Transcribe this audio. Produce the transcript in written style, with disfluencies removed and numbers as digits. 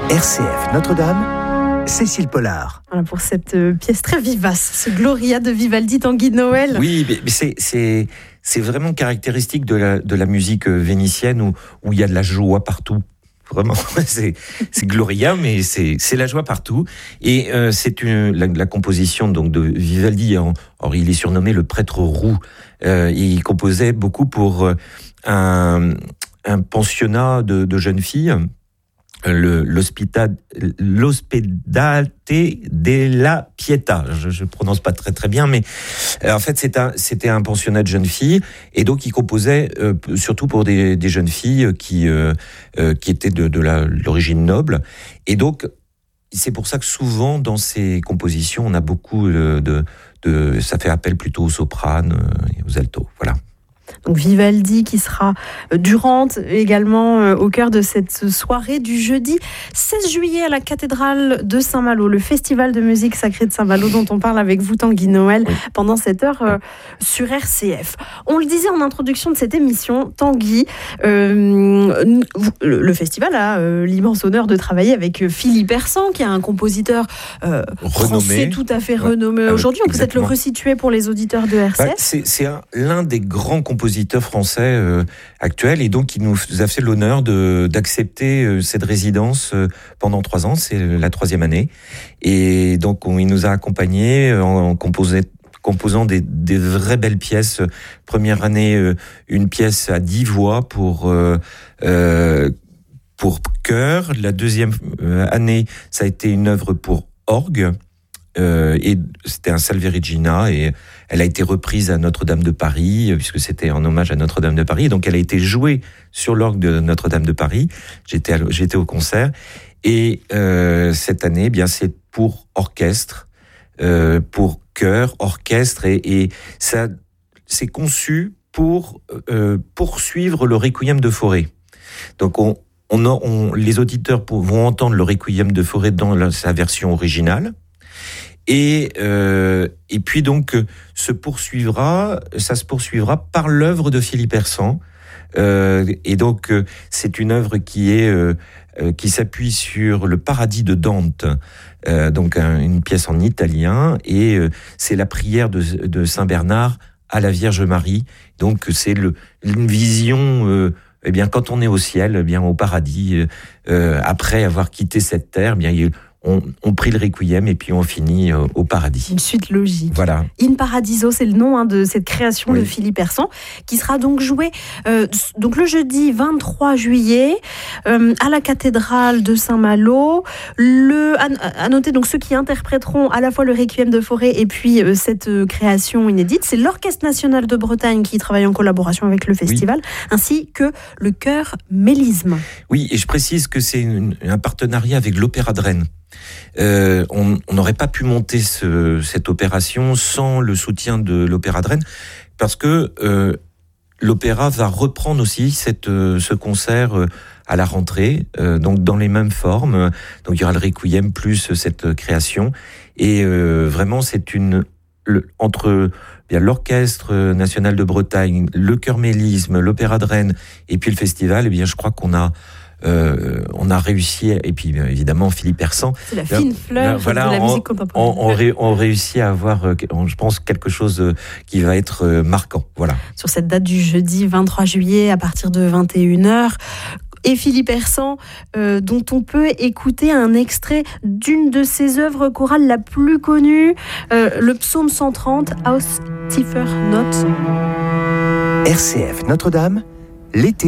RCF Notre-Dame, Cécile Pollard. Voilà pour cette pièce très vivace, ce Gloria de Vivaldi, Tanguy de Noël. Oui, mais c'est vraiment caractéristique de la musique vénitienne où il y a de la joie partout. Vraiment, c'est Gloria, mais c'est la joie partout. Et c'est la composition donc de Vivaldi. Or, il est surnommé le prêtre roux. Il composait beaucoup pour un pensionnat de jeunes filles. L'Ospedale della Pietà. Je prononce pas très bien, mais en fait c'était un pensionnat de jeunes filles, et donc il composait surtout pour des jeunes filles qui étaient de l'origine noble, et donc c'est pour ça que souvent dans ces compositions on a beaucoup ça fait appel plutôt aux sopranes et aux altos. Voilà. Donc Vivaldi qui sera Durante également au cœur de cette soirée du jeudi 16 juillet à la cathédrale de Saint-Malo, le festival de musique sacrée de Saint-Malo dont on parle avec vous, Tanguy Noël, pendant cette heure sur RCF. On le disait en introduction de cette émission, Tanguy, le festival a l'immense honneur de travailler avec Philippe Hersant, qui est un compositeur français tout à fait renommé aujourd'hui. On peut peut-être le resituer pour les auditeurs de RCF. C'est l'un des grands compositeurs français actuels, et donc il nous a fait l'honneur d'accepter cette résidence pendant 3 ans. C'est la 3e année, et donc il nous a accompagnés en composant des vraies belles pièces. Première année, une pièce à 10 voix pour chœur. La 2e année, ça a été une œuvre pour orgue. Et c'était un Salve Regina, et elle a été reprise à Notre-Dame de Paris, puisque c'était en hommage à Notre-Dame de Paris. Donc elle a été jouée sur l'orgue de Notre-Dame de Paris. J'étais au concert. Et cette année, eh bien c'est pour orchestre, pour chœur, orchestre, et ça c'est conçu pour poursuivre le Requiem de Fauré. Donc les auditeurs vont entendre le Requiem de Fauré dans sa version originale. Et puis donc ça se poursuivra par l'œuvre de Philippe Hersant. Et donc c'est une œuvre qui s'appuie sur le Paradis de Dante, donc une pièce en italien, et c'est la prière de Saint Bernard à la Vierge Marie. Donc c'est une vision. Eh bien, quand on est au ciel, eh bien au paradis, après avoir quitté cette terre, eh bien on prie le Requiem et puis on finit au paradis. Une suite logique. Voilà. In Paradiso, c'est le nom de cette création de Philippe Hersant, qui sera donc jouée donc le jeudi 23 juillet à la cathédrale de Saint-Malo. À noter donc ceux qui interpréteront à la fois le Requiem de Fauré et puis cette création inédite, c'est l'Orchestre National de Bretagne qui travaille en collaboration avec le festival, ainsi que le chœur Mélisme. Oui, et je précise que c'est un partenariat avec l'Opéra de Rennes. On n'aurait pas pu monter cette opération sans le soutien de l'Opéra de Rennes, parce que l'opéra va reprendre aussi ce concert à la rentrée, donc dans les mêmes formes. Donc il y aura le Requiem plus cette création, et vraiment c'est entre l'Orchestre National de Bretagne, le Chœur Mélisme, l'Opéra de Rennes et puis le festival. Eh bien, je crois qu'on a réussi, et puis évidemment Philippe Hersant. C'est la fine fleur de la musique contemporaine. On réussit à avoir, je pense, quelque chose qui va être marquant. Voilà. Sur cette date du jeudi 23 juillet à partir de 21h. Et Philippe Hersant, dont on peut écouter un extrait d'une de ses œuvres chorales la plus connue, le psaume 130, Aus tiefer Not. RCF Notre-Dame, l'été.